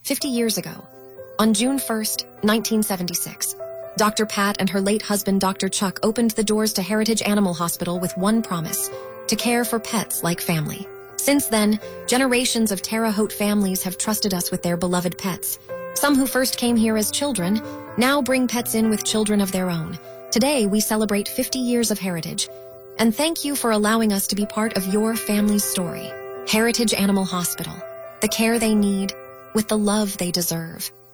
50 years ago, on June 1st, 1976, Dr. Pat and her late husband, Dr. Chuck, opened the doors to Heritage Animal Hospital with one promise: to care for pets like family. Since then, generations of Terre Haute families have trusted us with their beloved pets. Some who first came here as children now bring pets in with children of their own. Today, we celebrate 50 years of heritage. And thank you for allowing us to be part of your family's story. Heritage Animal Hospital. The care they need with the love they deserve.